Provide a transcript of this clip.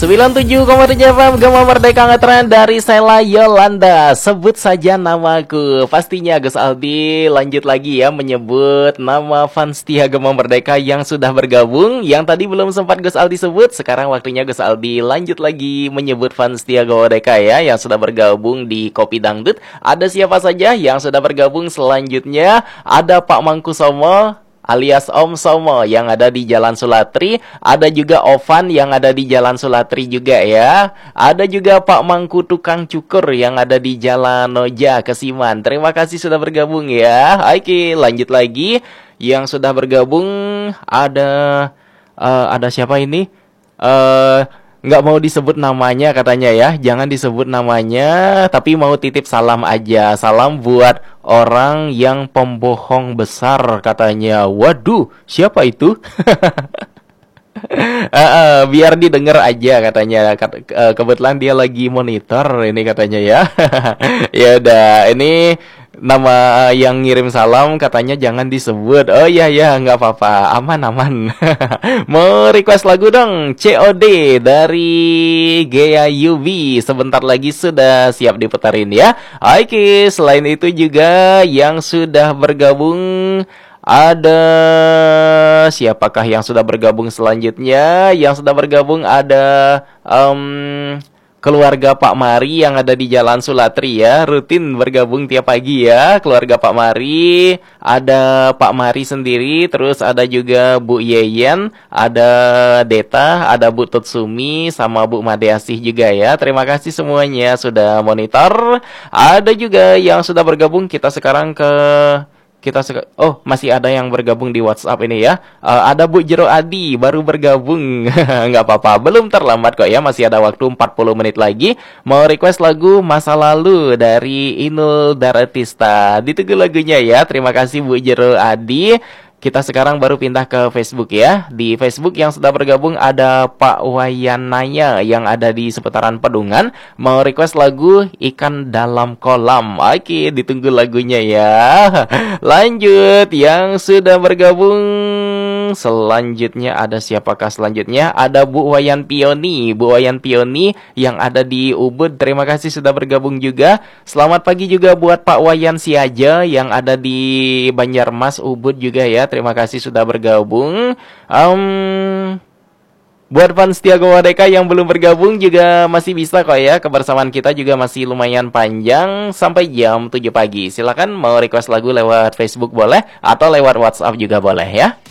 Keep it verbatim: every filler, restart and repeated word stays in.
sembilan puluh tujuh koma tujuh F M Gema Merdeka ngetren dari Sela Yolanda. Sebut saja namaku. Pastinya Gus Aldi lanjut lagi ya menyebut nama fans setia Gema Merdeka yang sudah bergabung. Yang tadi belum sempat Gus Aldi sebut, sekarang waktunya Gus Aldi lanjut lagi menyebut fans setia Gema Merdeka ya yang sudah bergabung di Kopi Dangdut. Ada siapa saja yang sudah bergabung selanjutnya? Ada Pak Mangkusomo alias Om Somo yang ada di Jalan Sulatri. Ada juga Ovan yang ada di Jalan Sulatri juga ya. Ada juga Pak Mangku Tukang Cukur yang ada di Jalan Noja Kesiman. Terima kasih sudah bergabung ya. Oke, lanjut lagi. Yang sudah bergabung ada uh, ada siapa ini? Uh, nggak mau disebut namanya katanya ya. Jangan disebut namanya, tapi mau titip salam aja. Salam buat orang yang pembohong besar katanya. Waduh, siapa itu? uh, uh, biar didengar aja katanya. Kat, uh, kebetulan dia lagi monitor ini katanya ya. Ya udah, ini nama yang ngirim salam katanya jangan disebut. Oh iya ya, nggak apa-apa, aman-aman. Mau request lagu dong, C O D dari Gea Yubi. Sebentar lagi sudah siap diputarin ya. Oke, selain itu juga yang sudah bergabung ada siapakah yang sudah bergabung selanjutnya? Yang sudah bergabung ada um, keluarga Pak Mari yang ada di Jalan Sulatri ya, rutin bergabung tiap pagi ya. Keluarga Pak Mari, ada Pak Mari sendiri, terus ada juga Bu Yeyen, ada Deta, ada Bu Tutsumi, sama Bu Madeasih juga ya. Terima kasih semuanya sudah monitor. Ada juga yang sudah bergabung. Kita sekarang ke Kita seka- oh masih ada yang bergabung di WhatsApp ini ya. Uh, ada Bu Jero Adi baru bergabung. Nggak apa-apa, belum terlambat kok ya. Masih ada waktu empat puluh menit lagi. Mau request lagu Masa Lalu dari Inul Daratista. Ditunggu lagunya ya. Terima kasih Bu Jero Adi. Kita sekarang baru pindah ke Facebook ya. Di Facebook yang sudah bergabung ada Pak Wayanaya yang ada di seputaran Pedungan. Mau request lagu Ikan Dalam Kolam. Oke, ditunggu lagunya ya. Lanjut, yang sudah bergabung selanjutnya ada siapakah selanjutnya? Ada Bu Wayan Pioni. Bu Wayan Pioni yang ada di Ubud. Terima kasih sudah bergabung juga. Selamat pagi juga buat Pak Wayan Siaja yang ada di Banjarmas Ubud juga ya. Terima kasih sudah bergabung. Um, buat fans setia Gema Merdeka yang belum bergabung juga masih bisa kok ya. Kebersamaan kita juga masih lumayan panjang sampai jam tujuh pagi. Silakan mau request lagu lewat Facebook boleh atau lewat WhatsApp juga boleh ya.